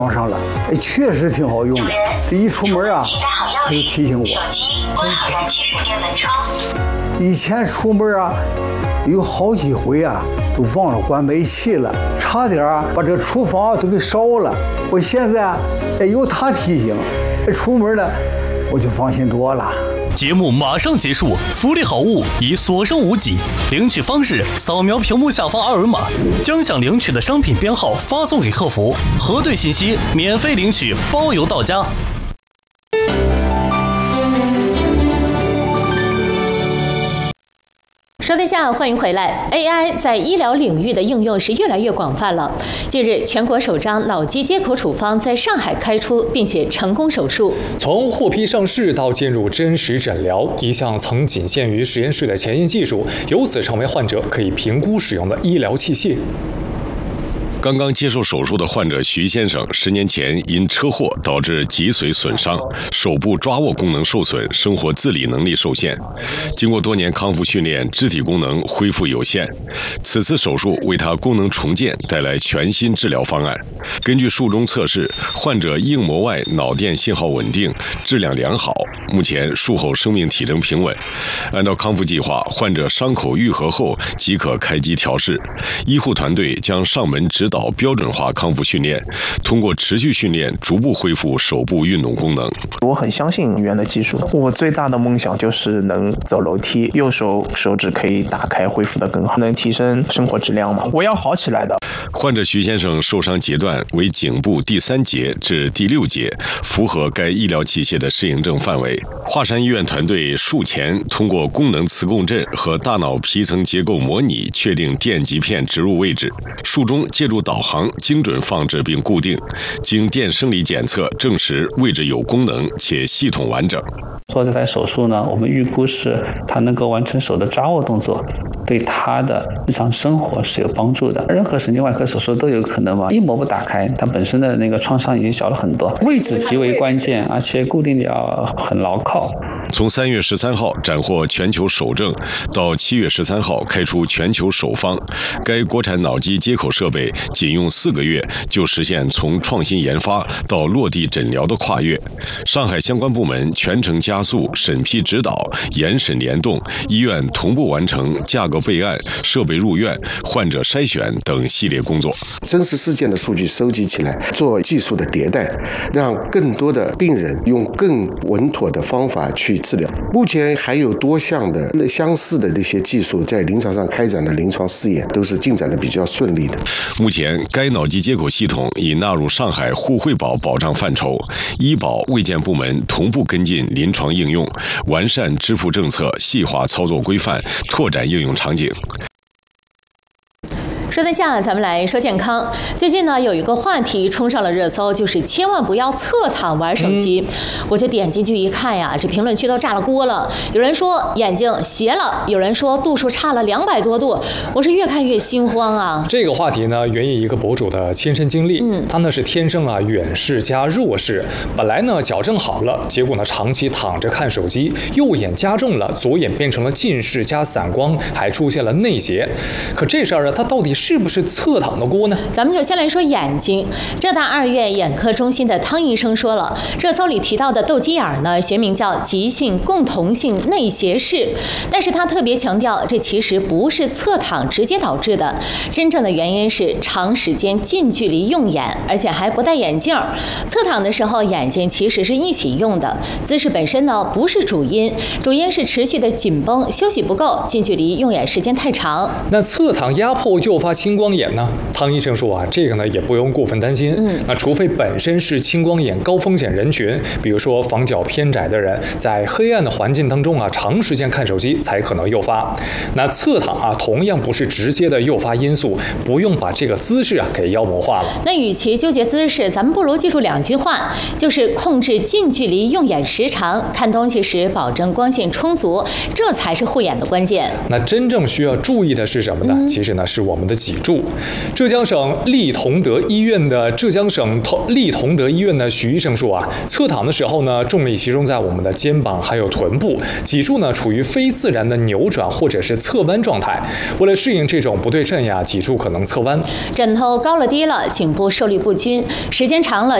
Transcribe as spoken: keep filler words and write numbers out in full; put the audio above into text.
网上了，哎，确实挺好用的。一出门啊，他就提醒我。 关好燃气手电门窗。 以前出门啊，有好几回啊，都忘了关煤气了，差点啊把这厨房都给烧了。我现在哎有他提醒，出门呢我就放心多了。 节目马上结束，福利好物已所剩无几。领取方式：扫描屏幕下方二维码，将想领取的商品编号发送给客服，核对信息，免费领取，包邮到家。 收听下，欢迎回来。A I 在医疗领域的应用是越来越广泛了。近日，全国首张脑机接口处方在上海开出，并且成功手术。 从获批上市到进入真实诊疗，一项曾仅限于实验室的前沿技术，由此成为患者可以评估使用的医疗器械。 刚刚接受手术的患者徐先生，十年前因车祸导致脊髓损伤，手部抓握功能受损，生活自理能力受限。经过多年康复训练，肢体功能恢复有限。此次手术为他功能重建带来全新治疗方案。根据术中测试，患者硬膜外脑电信号稳定，质量良好。目前术后生命体征平稳。按照康复计划，患者伤口愈合后即可开机调试。医护团队将上门指导标准化康复训练，通过持续训练逐步恢复手部运动功能。 我很相信语言的技术，我最大的梦想就是能走楼梯，右手手指可以打开恢复得更好，能提升生活质量吗？我要好起来的。 患者徐先生受伤节段为颈部第三节至第六节，符合该医疗器械的适应症范围。华山医院团队术前通过功能磁共振和大脑皮层结构模拟，确定电极片植入位置，术中借助导航精准放置并固定，经电生理检测证实位置有功能且系统完整。 做这台手术呢，我们预估是它能够完成手的抓握动作，对他的日常生活是有帮助的。任何神经外科手术都有可能嘛，硬膜不打开，它本身的那个创伤已经小了很多，位置极为关键，而且固定力要很牢靠。 从三月十三号斩获全球首证，到七月十三号开出全球首方，该国产脑机接口设备仅用四个月就实现从创新研发到落地诊疗的跨越。上海相关部门全程加速审批指导、严审联动，医院同步完成价格备案、设备入院、患者筛选等系列工作。 真实事件的数据收集起来，做技术的迭代，让更多的病人用更稳妥的方法去治疗。目前还有多项的相似的这些技术在临床上开展的临床试验，都是进展的比较顺利的。 目前，该脑机接口系统已纳入上海沪惠保保障范畴，医保、卫健部门同步跟进临床应用，完善支付政策，细化操作规范，拓展应用场景。 说得下，咱们来说健康。最近呢，有一个话题冲上了热搜，就是千万不要侧躺玩手机。嗯、我就点进去一看呀，这评论区都炸了锅了。有人说眼睛斜了，有人说度数差了两百多度。我是越看越心慌啊。 这个话题呢，源于一个博主的亲身经历。嗯，他呢是天生啊远视加弱视，本来呢矫正好了，结果呢长期躺着看手机，右眼加重了，左眼变成了近视加散光，还出现了内斜。可这事儿啊，他到底是不是侧躺的锅呢？ 咱们就先来说眼睛。浙大二院眼科中心的汤医生说了，热搜里提到的斗鸡眼呢，学名叫急性共同性内斜视，但是他特别强调，这其实不是侧躺直接导致的，真正的原因是长时间近距离用眼，而且还不戴眼镜。侧躺的时候，眼睛其实是一起用的，姿势本身呢不是主因，主因是持续的紧绷、休息不够、近距离用眼时间太长。 那侧躺压迫诱发青光眼呢？汤医生说啊，这个呢也不用过分担心。嗯，那除非本身是青光眼高风险人群，比如说房角偏窄的人，在黑暗的环境当中啊，长时间看手机才可能诱发。那侧躺啊，同样不是直接的诱发因素，不用把这个姿势啊给妖魔化了。 那与其纠结姿势，咱们不如记住两句话，就是控制近距离用眼时长，看东西时保证光线充足，这才是护眼的关键。 那真正需要注意的是什么呢？嗯、其实呢是我们的脊柱。浙江省利同德医院的浙江省利同德医院的徐医生说啊，侧躺的时候呢，重力集中在我们的肩膀还有臀部，脊柱呢处于非自然的扭转或者是侧弯状态。为了适应这种不对称呀，脊柱可能侧弯。 枕头高了低了，颈部受力不均，时间长了。